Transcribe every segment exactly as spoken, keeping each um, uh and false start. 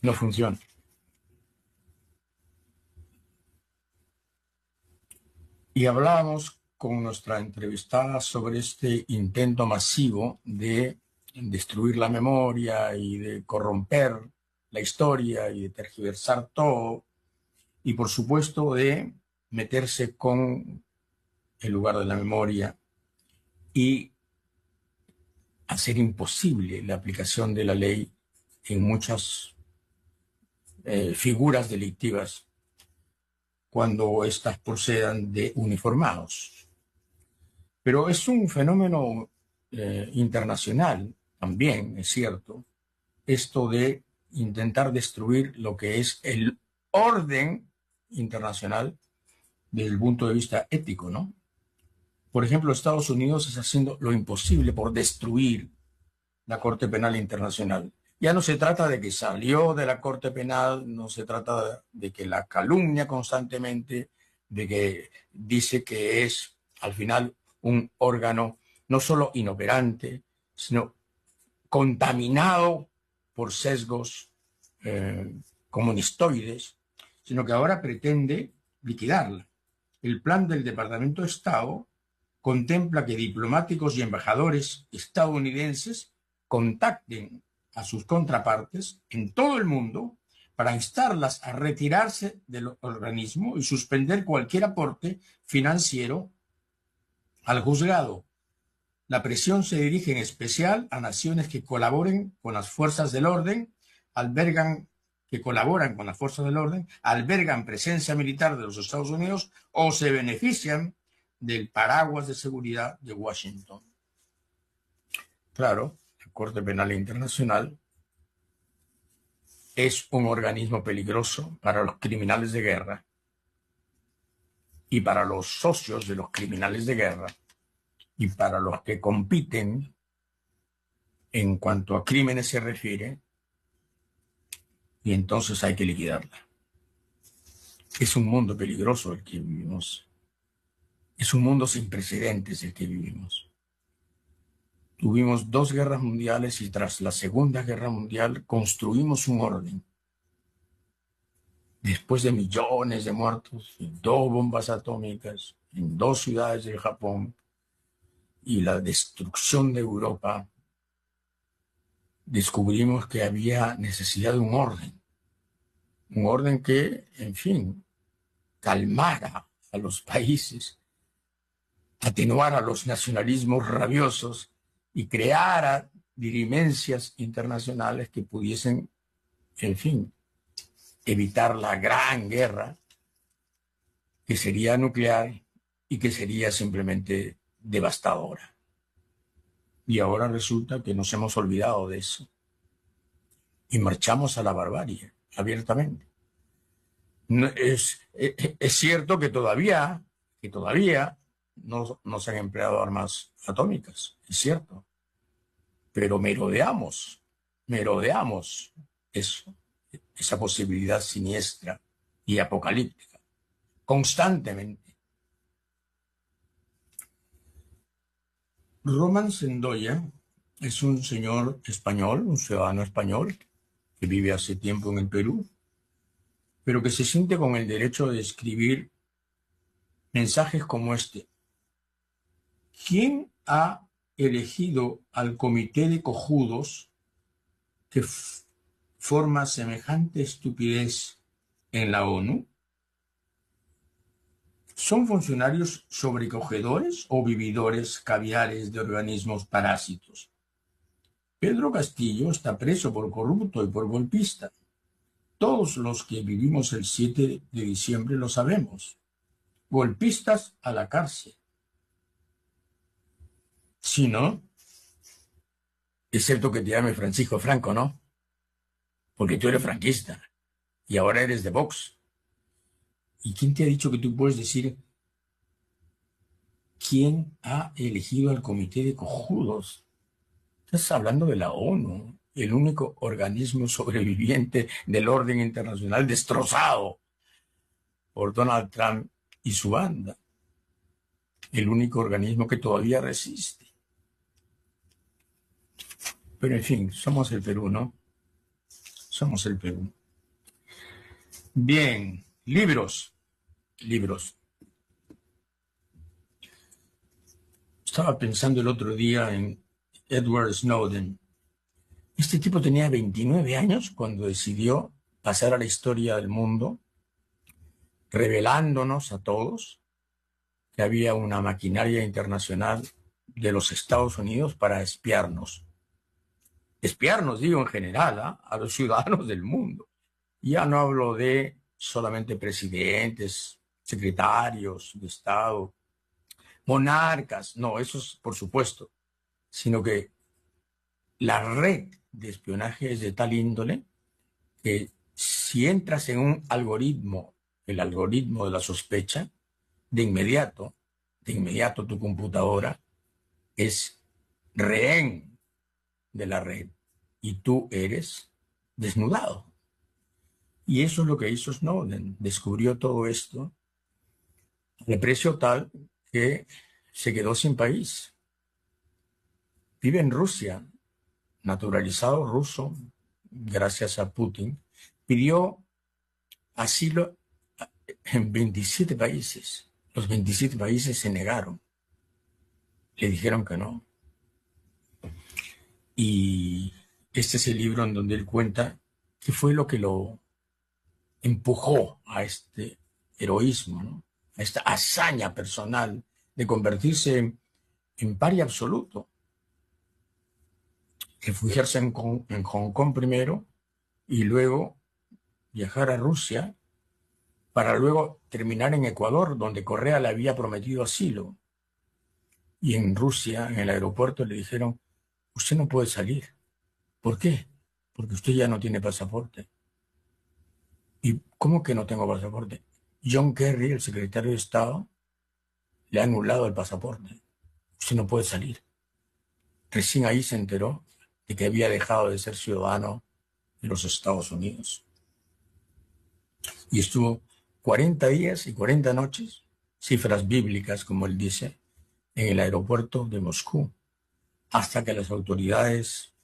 no funciona. Y hablábamos con nuestra entrevistada sobre este intento masivo de destruir la memoria y de corromper la historia y de tergiversar todo, y por supuesto de meterse con el lugar de la memoria y hacer imposible la aplicación de la ley en muchas eh, figuras delictivas cuando éstas procedan de uniformados. Pero es un fenómeno eh, internacional también, es cierto, esto de intentar destruir lo que es el orden internacional desde el punto de vista ético, ¿no? Por ejemplo, Estados Unidos está haciendo lo imposible por destruir la Corte Penal Internacional. Ya no se trata de que salió de la Corte Penal, no se trata de que la calumnia constantemente, de que dice que es al final un órgano no solo inoperante, sino contaminado por sesgos eh, comunistoides, sino que ahora pretende liquidarla. El plan del Departamento de Estado contempla que diplomáticos y embajadores estadounidenses contacten a sus contrapartes en todo el mundo para instarlas a retirarse del organismo y suspender cualquier aporte financiero al juzgado. La presión se dirige en especial a naciones que colaboren con las fuerzas del orden, albergan que colaboran con las fuerzas del orden, albergan presencia militar de los Estados Unidos o se benefician del paraguas de seguridad de Washington. Claro, la Corte Penal Internacional es un organismo peligroso para los criminales de guerra y para los socios de los criminales de guerra y para los que compiten en cuanto a crímenes se refiere, y entonces hay que liquidarla. Es un mundo peligroso el que vivimos. Es un mundo sin precedentes el que vivimos. Tuvimos dos guerras mundiales y tras la Segunda Guerra Mundial construimos un orden. Después de millones de muertos, y dos bombas atómicas en dos ciudades de Japón y la destrucción de Europa, descubrimos que había necesidad de un orden. Un orden que, en fin, calmara a los países, atenuara los nacionalismos rabiosos y creara dirimencias internacionales que pudiesen, en fin, evitar la gran guerra que sería nuclear y que sería simplemente devastadora. Y ahora resulta que nos hemos olvidado de eso y marchamos a la barbarie abiertamente. No, es, es, es cierto que todavía, que todavía no, no se han empleado armas atómicas, es cierto, pero merodeamos, merodeamos eso, esa posibilidad siniestra y apocalíptica, constantemente. Roman Sendoya es un señor español, un ciudadano español, que vive hace tiempo en el Perú, pero que se siente con el derecho de escribir mensajes como este. ¿Quién ha elegido al comité de cojudos que forma semejante estupidez en la ONU? ¿Son funcionarios sobrecogedores o vividores caviares de organismos parásitos? Pedro Castillo está preso por corrupto y por golpista. Todos los que vivimos el siete de diciembre lo sabemos. Golpistas a la cárcel. Si no, excepto que te llame Francisco Franco, ¿no? Porque tú eres franquista y ahora eres de Vox. ¿Y quién te ha dicho que tú puedes decir quién ha elegido al comité de cojudos? Estás hablando de la ONU, el único organismo sobreviviente del orden internacional destrozado por Donald Trump y su banda. El único organismo que todavía resiste. Pero en fin, somos el Perú, ¿no? Somos el Perú. Bien, libros, libros. Estaba pensando el otro día en Edward Snowden. Este tipo tenía veintinueve años cuando decidió pasar a la historia del mundo, revelándonos a todos que había una maquinaria internacional de los Estados Unidos para espiarnos. Espiarnos, digo en general, ¿eh? A los ciudadanos del mundo. Ya no hablo de solamente presidentes, secretarios de Estado, monarcas, no, esos por supuesto, sino que la red de espionaje es de tal índole que si entras en un algoritmo, el algoritmo de la sospecha, de inmediato, de inmediato tu computadora es rehén de la red y tú eres desnudado. Y eso es lo que hizo Snowden. Descubrió todo esto al precio tal que se quedó sin país. Vive en Rusia, naturalizado ruso, gracias a Putin. Pidió asilo en veintisiete países. Los veintisiete países se negaron. Le dijeron que no. Y este es el libro en donde él cuenta qué fue lo que lo empujó a este heroísmo, ¿no? A esta hazaña personal de convertirse en, en paria absoluto. Refugiarse en, en Hong Kong primero y luego viajar a Rusia para luego terminar en Ecuador, donde Correa le había prometido asilo. Y en Rusia, en el aeropuerto, le dijeron, usted no puede salir. ¿Por qué? Porque usted ya no tiene pasaporte. ¿Y cómo que no tengo pasaporte? John Kerry, el secretario de Estado, le ha anulado el pasaporte. Usted no puede salir. Recién ahí se enteró de que había dejado de ser ciudadano de los Estados Unidos. Y estuvo cuarenta días y cuarenta noches, cifras bíblicas, como él dice, en el aeropuerto de Moscú, hasta que las autoridades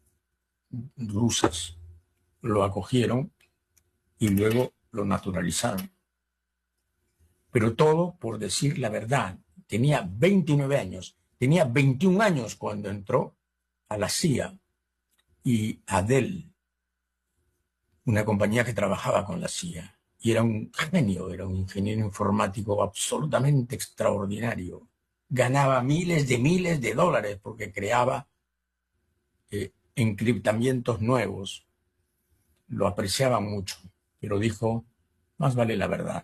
rusas lo acogieron y luego lo naturalizaron. Pero todo por decir la verdad. Tenía veintinueve años, tenía veintiún años cuando entró a la C I A y a Dell, una compañía que trabajaba con la C I A. Y era un genio, era un ingeniero informático absolutamente extraordinario. Ganaba miles de miles de dólares porque creaba eh, encriptamientos nuevos. Lo apreciaban mucho, pero dijo, más vale la verdad.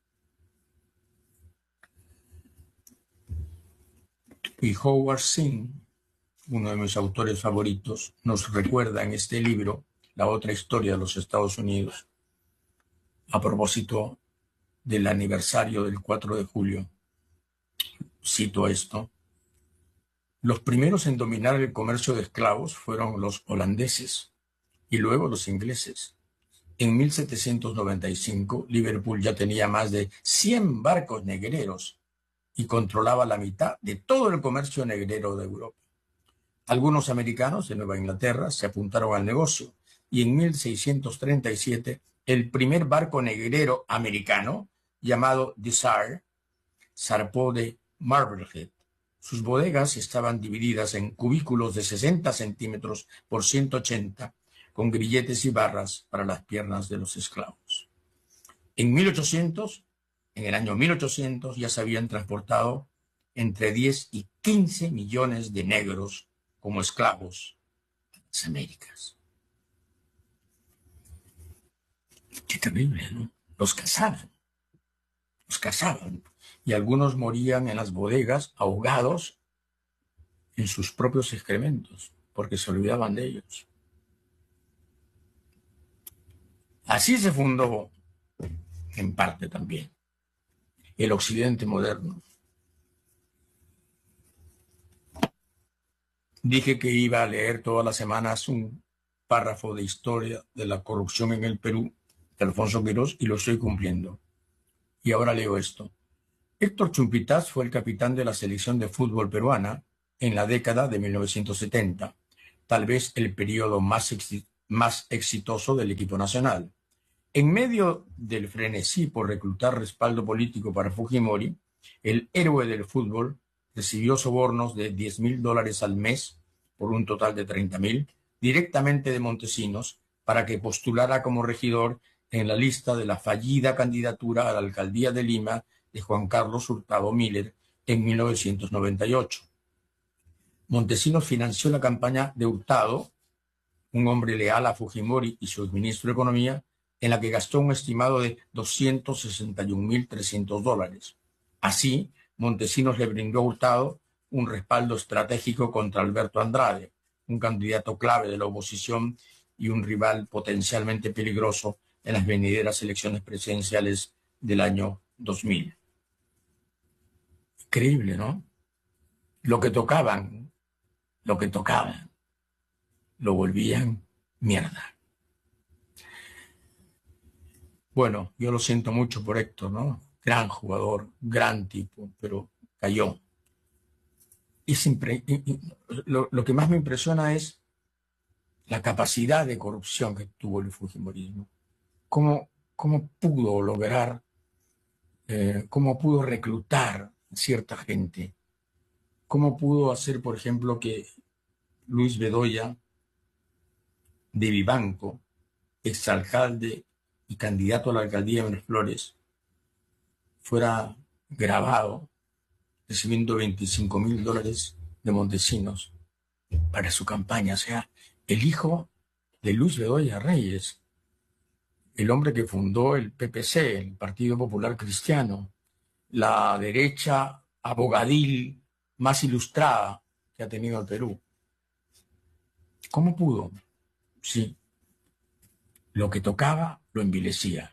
Y Howard Zinn, uno de mis autores favoritos, nos recuerda en este libro la otra historia de los Estados Unidos a propósito del aniversario del cuatro de julio. Cito esto. Los primeros en dominar el comercio de esclavos fueron los holandeses y luego los ingleses. En mil setecientos noventa y cinco, Liverpool ya tenía más de cien barcos negreros y controlaba la mitad de todo el comercio negrero de Europa. Algunos americanos de Nueva Inglaterra se apuntaron al negocio y en mil seiscientos treinta y siete el primer barco negrero americano, llamado Desire, zarpó de Marblehead. Sus bodegas estaban divididas en cubículos de sesenta centímetros por ciento ochenta, con grilletes y barras para las piernas de los esclavos. En mil ochocientos, en el año mil ochocientos, ya se habían transportado entre diez y quince millones de negros como esclavos a las Américas. Qué terrible, ¿no? Los cazaban, los cazaban, y algunos morían en las bodegas ahogados en sus propios excrementos, porque se olvidaban de ellos. Así se fundó, en parte también, el Occidente moderno. Dije que iba a leer todas las semanas un párrafo de historia de la corrupción en el Perú de Alfonso Quirós y lo estoy cumpliendo. Y ahora leo esto. Héctor Chumpitaz fue el capitán de la selección de fútbol peruana en la década de mil novecientos setenta, tal vez el periodo más más exitoso del equipo nacional. En medio del frenesí por reclutar respaldo político para Fujimori, el héroe del fútbol recibió sobornos de diez mil dólares al mes, por un total de treinta mil, directamente de Montesinos, para que postulara como regidor en la lista de la fallida candidatura a la alcaldía de Lima de Juan Carlos Hurtado Miller en mil novecientos noventa y ocho. Montesinos financió la campaña de Hurtado, un hombre leal a Fujimori y su ministro de Economía, en la que gastó un estimado de doscientos sesenta y un mil trescientos dólares. Así, Montesinos le brindó a Hurtado un respaldo estratégico contra Alberto Andrade, un candidato clave de la oposición y un rival potencialmente peligroso en las venideras elecciones presidenciales del año dos mil. Increíble, ¿no? Lo que tocaban, lo que tocaban, lo volvían mierda. Bueno, yo lo siento mucho por Héctor, ¿no? Gran jugador, gran tipo, pero cayó. Es impre... lo, lo que más me impresiona es la capacidad de corrupción que tuvo el fujimorismo. Cómo, cómo pudo lograr, eh, cómo pudo reclutar a cierta gente. Cómo pudo hacer, por ejemplo, que Luis Bedoya, de Vivanco, exalcalde y candidato a la alcaldía de Miraflores, fuera grabado recibiendo veinticinco mil dólares de Montesinos para su campaña. O sea, el hijo de Luis Bedoya Reyes, el hombre que fundó el P P C, el Partido Popular Cristiano, la derecha abogadil más ilustrada que ha tenido el Perú. ¿Cómo pudo? Sí, lo que tocaba lo envilecía.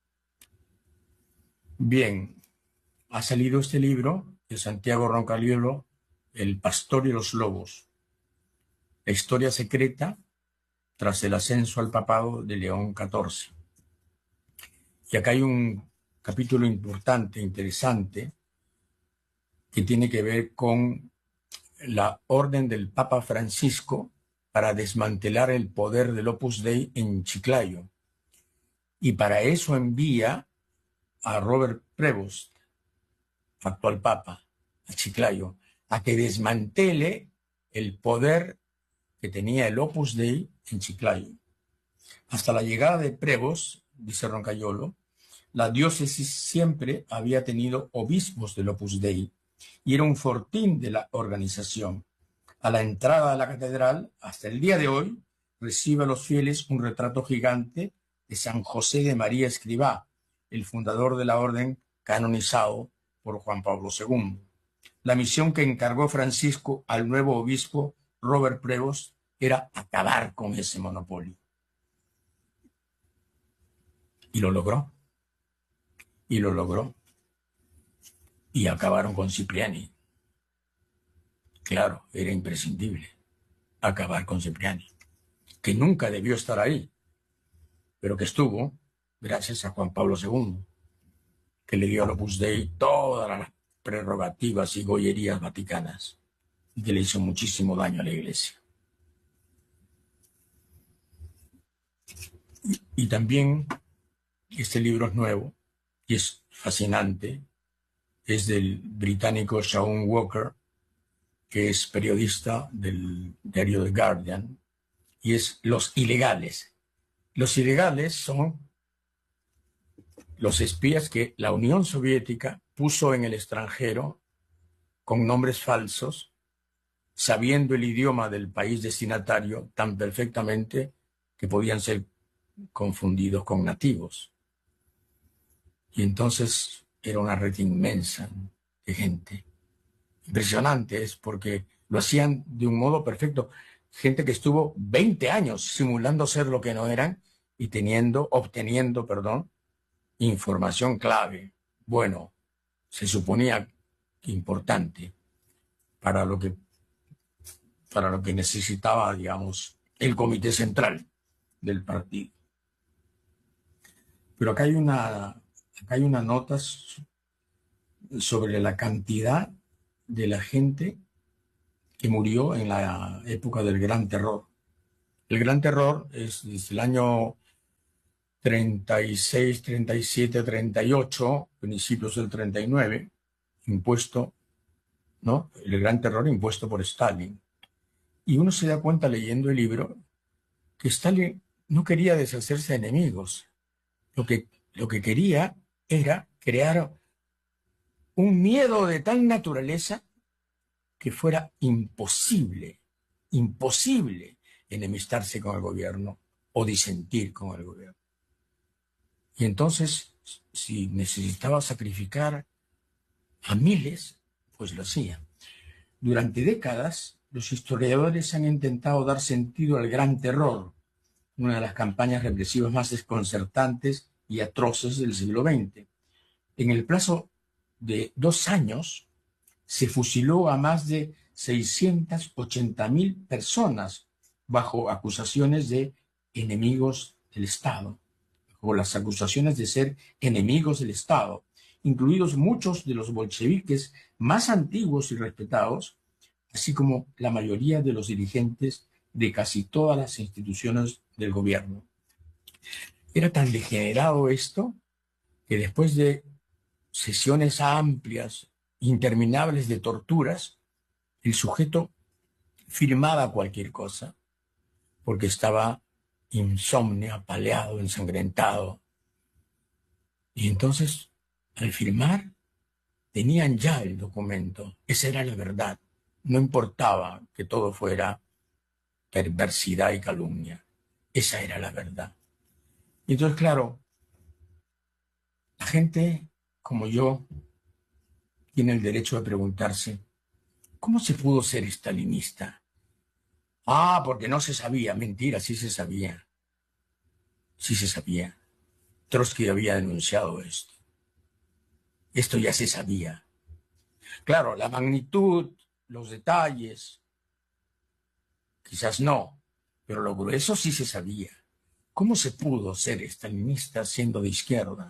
Bien, ha salido este libro de Santiago Roncaliolo, El pastor y los lobos, la historia secreta tras el ascenso al papado de León catorce. Y acá hay un capítulo importante, interesante, que tiene que ver con la orden del Papa Francisco para desmantelar el poder del Opus Dei en Chiclayo. Y para eso envía a Robert Prevost, actual Papa, a Chiclayo, a que desmantele el poder que tenía el Opus Dei en Chiclayo. Hasta la llegada de Prevost, dice Roncaliolo, la diócesis siempre había tenido obispos del Opus Dei y era un fortín de la organización. A la entrada de la catedral, hasta el día de hoy, recibe a los fieles un retrato gigante de San José de María Escrivá, el fundador de la orden canonizado por Juan Pablo segundo. La misión que encargó Francisco al nuevo obispo Robert Prevost era acabar con ese monopolio. Y lo logró. Y lo logró. Y acabaron con Cipriani. Claro, era imprescindible acabar con Cipriani, que nunca debió estar ahí, pero que estuvo gracias a Juan Pablo segundo, que le dio al Opus Dei todas las prerrogativas y gollerías vaticanas y que le hizo muchísimo daño a la Iglesia. Y, y también este libro es nuevo y es fascinante, es del británico Shaun Walker, que es periodista del diario The Guardian, y es Los Ilegales. Los ilegales son los espías que la Unión Soviética puso en el extranjero con nombres falsos, sabiendo el idioma del país destinatario tan perfectamente que podían ser confundidos con nativos. Y entonces era una red inmensa de gente. Impresionante es porque lo hacían de un modo perfecto. Gente que estuvo veinte años simulando ser lo que no eran y teniendo, obteniendo, perdón, información clave. Bueno, se suponía importante para lo que, para lo que necesitaba, digamos, el comité central del partido. Pero acá hay una, acá hay una nota sobre la cantidad de la gente que murió en la época del Gran Terror. El Gran Terror es desde el año treinta y seis, treinta y siete, treinta y ocho, principios del treinta y nueve, impuesto, ¿no? El Gran Terror impuesto por Stalin. Y uno se da cuenta leyendo el libro que Stalin no quería deshacerse de enemigos. Lo que, lo que quería era crear un miedo de tal naturaleza que fuera imposible, imposible enemistarse con el gobierno o disentir con el gobierno. Y entonces, si necesitaba sacrificar a miles, pues lo hacía. Durante décadas, los historiadores han intentado dar sentido al Gran Terror, una de las campañas represivas más desconcertantes y atroces del siglo veinte. En el plazo de dos años, se fusiló a más de seiscientas ochenta mil personas bajo acusaciones de enemigos del Estado, o las acusaciones de ser enemigos del Estado, incluidos muchos de los bolcheviques más antiguos y respetados, así como la mayoría de los dirigentes de casi todas las instituciones del gobierno. Era tan degenerado esto que después de sesiones amplias, interminables de torturas, el sujeto firmaba cualquier cosa porque estaba insomnio, apaleado, ensangrentado. Y entonces, al firmar, tenían ya el documento. Esa era la verdad. No importaba que todo fuera perversidad y calumnia. Esa era la verdad. Y entonces, claro, la gente como yo tiene el derecho de preguntarse, ¿cómo se pudo ser estalinista? Ah, porque no se sabía. Mentira, sí se sabía. Sí se sabía. Trotsky había denunciado esto. Esto ya se sabía. Claro, la magnitud, los detalles, quizás no, pero lo grueso sí se sabía. ¿Cómo se pudo ser estalinista siendo de izquierda?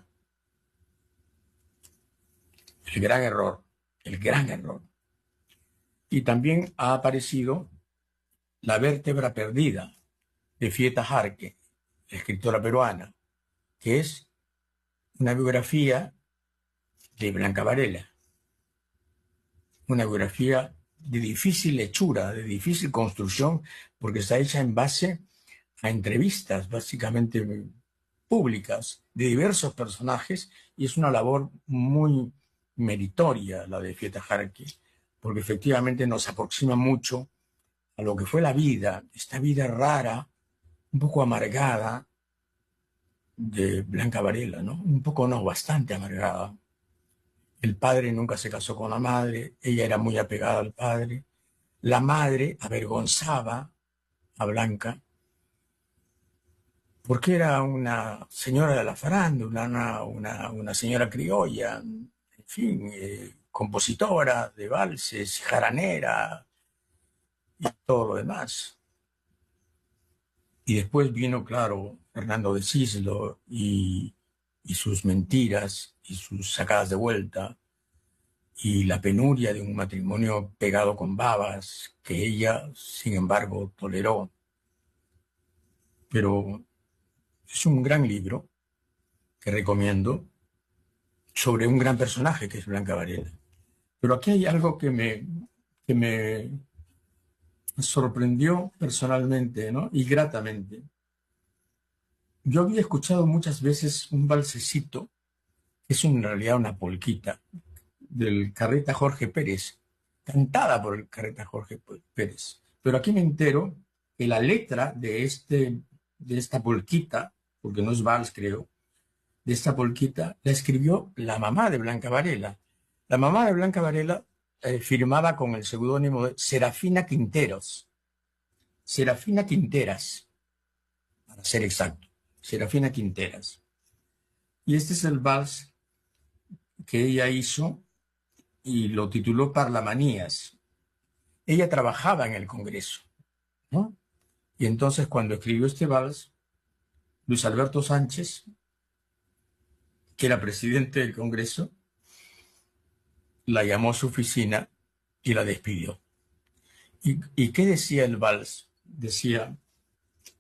El gran error, el gran error. Y también ha aparecido La vértebra perdida de Fieta Jarque, escritora peruana, que es una biografía de Blanca Varela, una biografía de difícil hechura, de difícil construcción, porque está hecha en base a entrevistas básicamente públicas de diversos personajes, y es una labor muy meritoria la de Fieta Jarque, porque efectivamente nos aproxima mucho a lo que fue la vida, esta vida rara, un poco amargada de Blanca Varela, ¿no? Un poco no, bastante amargada. El padre nunca se casó con la madre, ella era muy apegada al padre. La madre avergonzaba a Blanca porque era una señora de la farándula, una, una, una señora criolla, en fin, eh, compositora de valses, jaranera y todo lo demás. Y después vino, claro, Fernando de Cislo y, y sus mentiras y sus sacadas de vuelta y la penuria de un matrimonio pegado con babas que ella, sin embargo, toleró. Pero es un gran libro que recomiendo sobre un gran personaje que es Blanca Varela. Pero aquí hay algo que me, que me sorprendió personalmente, ¿no? Y gratamente. Yo había escuchado muchas veces un balsecito, que es en realidad una polquita, del Carreta Jorge Pérez, cantada por el Carreta Jorge Pérez. Pero aquí me entero que la letra de, este, de esta polquita, porque no es vals, creo, de esta polquita, la escribió la mamá de Blanca Varela. La mamá de Blanca Varela eh, firmaba con el seudónimo de Serafina Quinteros. Serafina Quinteras, para ser exacto. Serafina Quinteras. Y este es el vals que ella hizo y lo tituló Parlamanías. Ella trabajaba en el Congreso, ¿no? Y entonces cuando escribió este vals, Luis Alberto Sánchez, que era presidente del Congreso, la llamó a su oficina y la despidió. ¿Y, y qué decía el vals? Decía,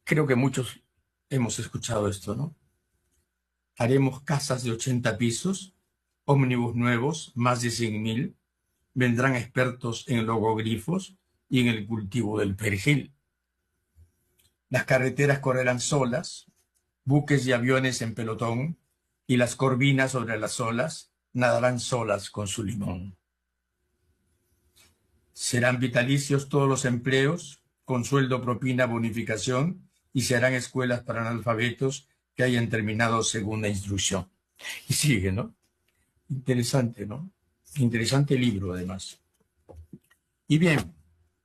Creo que muchos hemos escuchado esto, ¿no? Haremos casas de ochenta pisos, ómnibus nuevos, más de cien mil, vendrán expertos en logogrifos y en el cultivo del perejil. Las carreteras correrán solas, buques y aviones en pelotón, y las corvinas sobre las olas nadarán solas con su limón. Serán vitalicios todos los empleos, con sueldo, propina, bonificación, y se harán escuelas para analfabetos que hayan terminado segunda instrucción. Y sigue, ¿no? Interesante, ¿no? Interesante libro, además. Y bien,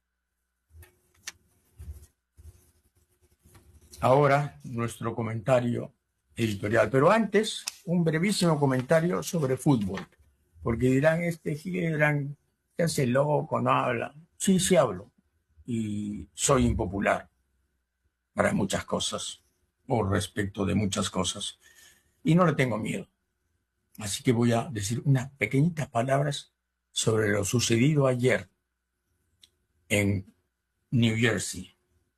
ahora nuestro comentario editorial. Pero antes, un brevísimo comentario sobre fútbol. Porque dirán, este dirán, ¿qué hace loco? No habla. Sí, sí hablo. Y soy impopular para muchas cosas, o respecto de muchas cosas. Y no le tengo miedo. Así que voy a decir unas pequeñitas palabras sobre lo sucedido ayer en New Jersey.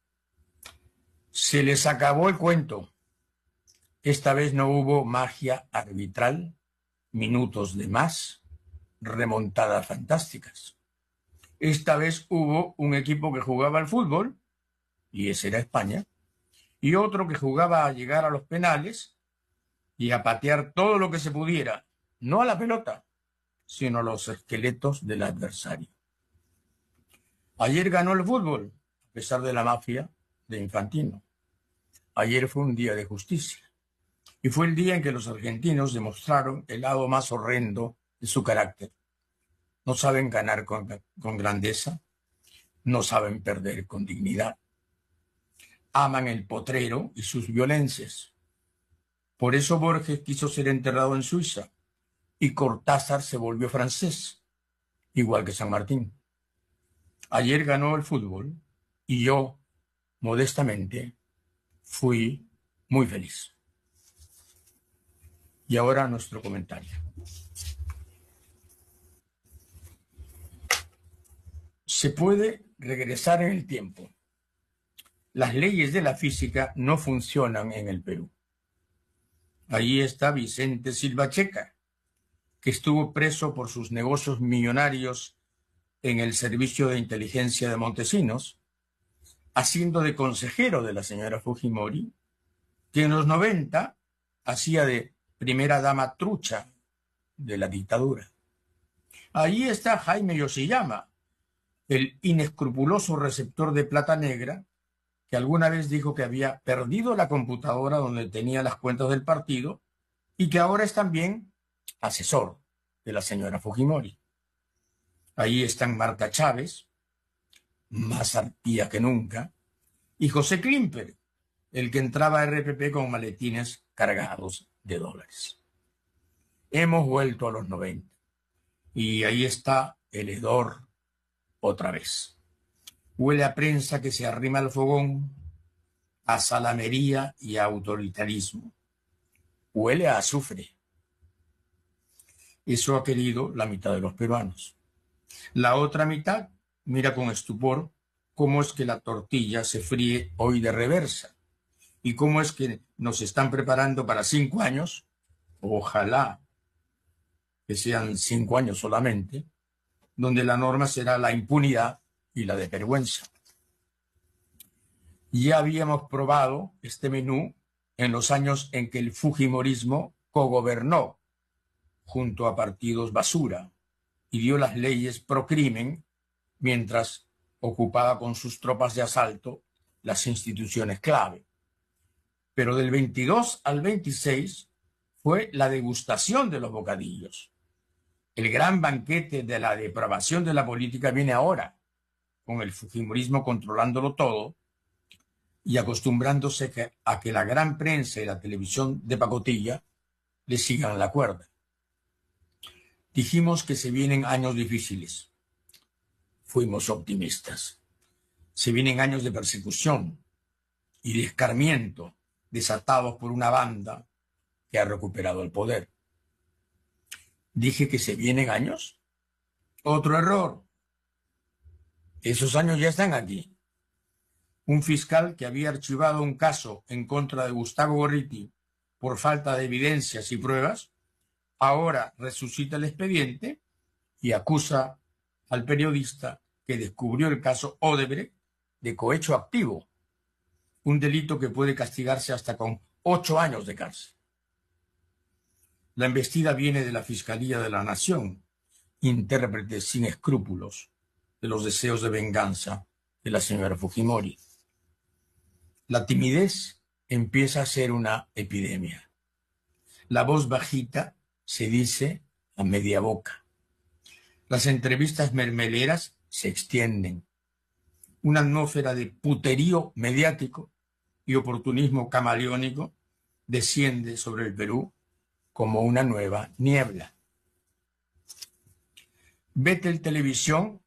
Se les acabó el cuento. Esta vez no hubo magia arbitral, minutos de más, remontadas fantásticas. Esta vez hubo un equipo que jugaba al fútbol, y ese era España, y otro que jugaba a llegar a los penales y a patear todo lo que se pudiera, no a la pelota, sino a los esqueletos del adversario. Ayer ganó el fútbol, a pesar de la mafia de Infantino. Ayer fue un día de justicia. Y fue el día en que los argentinos demostraron el lado más horrendo de su carácter. No saben ganar con, con grandeza, no saben perder con dignidad. Aman el potrero y sus violencias. Por eso Borges quiso ser enterrado en Suiza y Cortázar se volvió francés, igual que San Martín. Ayer ganó el fútbol y yo, modestamente, fui muy feliz. Y ahora nuestro comentario. Se puede regresar en el tiempo. Las leyes de la física no funcionan en el Perú. Allí está Vicente Silva Checa, que estuvo preso por sus negocios millonarios en el servicio de inteligencia de Montesinos, haciendo de consejero de la señora Fujimori, que en los noventa hacía de primera dama trucha de la dictadura. Allí está Jaime Yoshiyama, el inescrupuloso receptor de plata negra, que alguna vez dijo que había perdido la computadora donde tenía las cuentas del partido y que ahora es también asesor de la señora Fujimori. Ahí están Marta Chávez, más arpía que nunca, y José Klimper, el que entraba a R P P con maletines cargados de dólares. Hemos vuelto a los noventa y ahí está el hedor otra vez. Huele a prensa que se arrima al fogón, a salamería y a autoritarismo. Huele a azufre. Eso ha querido la mitad de los peruanos. La otra mitad mira con estupor cómo es que la tortilla se fríe hoy de reversa y cómo es que nos están preparando para cinco años, ojalá que sean cinco años solamente, donde la norma será la impunidad y la desvergüenza. Ya habíamos probado este menú en los años en que el fujimorismo cogobernó junto a partidos basura y dio las leyes pro crimen mientras ocupaba con sus tropas de asalto las instituciones clave. Pero del veintidós al veintiséis fue la degustación de los bocadillos. El gran banquete de la depravación de la política viene ahora, con el fujimorismo controlándolo todo y acostumbrándose a que la gran prensa y la televisión de pacotilla le sigan la cuerda. Dijimos que se vienen años difíciles. Fuimos optimistas. Se vienen años de persecución y de escarmiento desatados por una banda que ha recuperado el poder. Dije que se vienen años. Otro error. Esos años ya están aquí. Un fiscal que había archivado un caso en contra de Gustavo Gorriti por falta de evidencias y pruebas, ahora resucita el expediente y acusa al periodista que descubrió el caso Odebrecht de cohecho activo, un delito que puede castigarse hasta con ocho años de cárcel. La embestida viene de la Fiscalía de la Nación, intérprete sin escrúpulos de los deseos de venganza de la señora Fujimori. La timidez empieza a ser una epidemia. La voz bajita se dice a media boca. Las entrevistas mermeleras se extienden. Una atmósfera de puterío mediático y oportunismo camaleónico desciende sobre el Perú como una nueva niebla. Betel Televisión,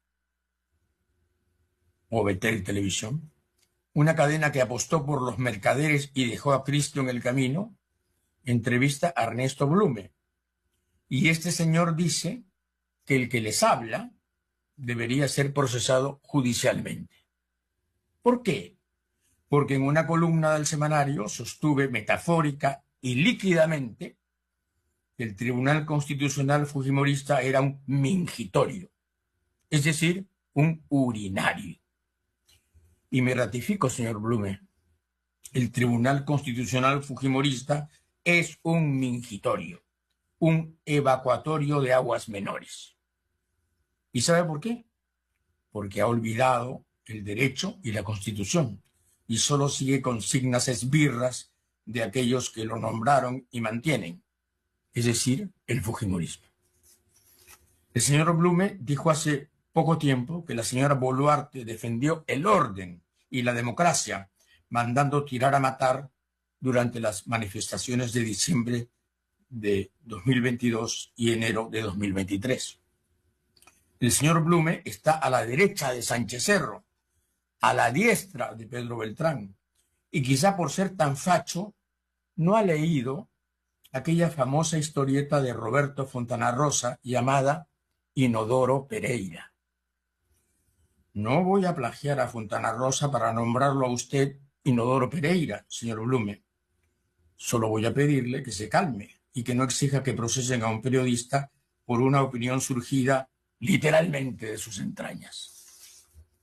o Betel Televisión, una cadena que apostó por los mercaderes y dejó a Cristo en el camino, entrevista a Ernesto Blume. Y este señor dice que el que les habla debería ser procesado judicialmente. ¿Por qué? Porque en una columna del semanario sostuve metafórica y líquidamente que el Tribunal Constitucional Fujimorista era un mingitorio, es decir, un urinario. Y me ratifico, señor Blume, el Tribunal Constitucional Fujimorista es un mingitorio, un evacuatorio de aguas menores. ¿Y sabe por qué? Porque ha olvidado el derecho y la Constitución y solo sigue consignas esbirras de aquellos que lo nombraron y mantienen, es decir, el fujimorismo. El señor Blume dijo hace poco tiempo que la señora Boluarte defendió el orden y la democracia, mandando tirar a matar durante las manifestaciones de diciembre de dos mil veintidós y enero de dos mil veintitrés. El señor Blume está a la derecha de Sánchez Cerro, a la diestra de Pedro Beltrán, y quizá por ser tan facho no ha leído aquella famosa historieta de Roberto Fontana Rosa llamada Inodoro Pereira. No voy a plagiar a Fontana Rosa para nombrarlo a usted Inodoro Pereira, señor Blume. Solo voy a pedirle que se calme y que no exija que procesen a un periodista por una opinión surgida literalmente de sus entrañas.